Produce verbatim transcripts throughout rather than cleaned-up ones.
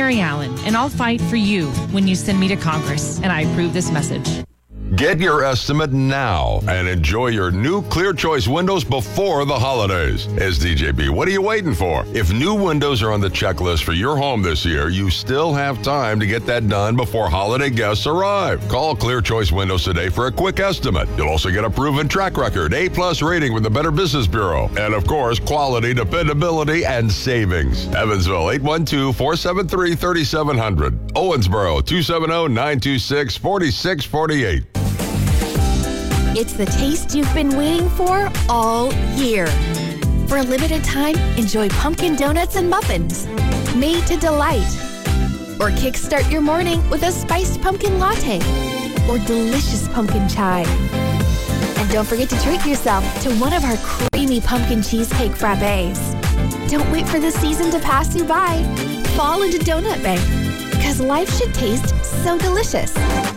Mary Allen, and I'll fight for you when you send me to Congress, and I approve this message. Get your estimate now and enjoy your new Clear Choice windows before the holidays. S D J B, what are you waiting for? If new windows are on the checklist for your home this year, you still have time to get that done before holiday guests arrive. Call Clear Choice Windows today for a quick estimate. You'll also get a proven track record, A-plus rating with the Better Business Bureau, and of course, quality, dependability, and savings. Evansville, eight one two, four seven three, three seven zero zero. Owensboro, two seven zero, nine two six, four six four eight. It's the taste you've been waiting for all year. For a limited time, enjoy pumpkin donuts and muffins, made to delight. Or kickstart your morning with a spiced pumpkin latte or delicious pumpkin chai. And don't forget to treat yourself to one of our creamy pumpkin cheesecake frappes. Don't wait for the season to pass you by. Fall into Donut Bank, because life should taste so delicious.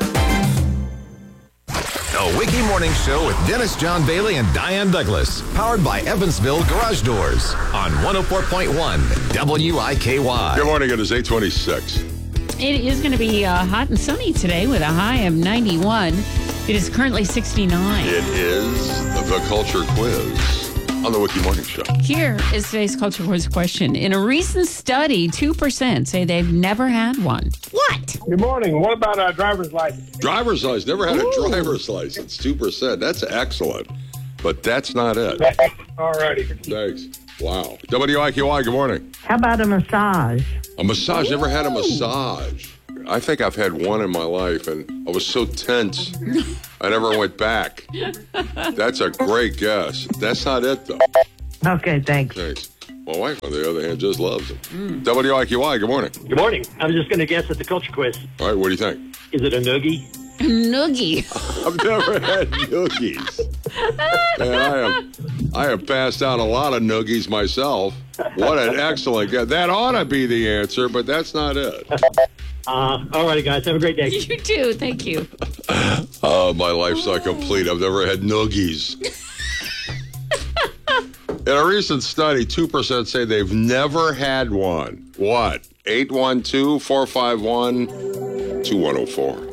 The Wiki Morning Show with Dennis John Bailey and Diane Douglas. Powered by Evansville Garage Doors on one oh four point one W I K Y. Good morning. It is eight twenty-six. It is going to be uh, hot and sunny today with a high of ninety-one. It is currently sixty-nine. It is the Culture Quiz on the Wiki Morning Show. Here is today's Culture Quiz question. In a recent study, two percent say they've never had one. What? Good morning. What about a driver's license? Driver's license. Never had Ooh. a driver's license. two percent. That's excellent. But that's not it. All righty. Thanks. Wow. W I K Y, good morning. How about a massage? A massage. Never had a massage. I think I've had one in my life, and I was so tense, I never went back. That's a great guess. That's not it, though. Okay, thanks. Thanks. My wife, on the other hand, just loves them. Mm. W I Q Y, good morning. Good morning. I was just going to guess at the Culture Quiz. All right, what do you think? Is it a noogie? Noogie. I've never had noogies. Man, I have, I have passed out a lot of noogies myself. What an excellent guess. That ought to be the answer, but that's not it. Uh, all righty, guys. Have a great day. You too. Thank you. Oh, my life's not complete. I've never had noogies. In a recent study, two percent say they've never had one. What? eight one two, four five one, two one oh four.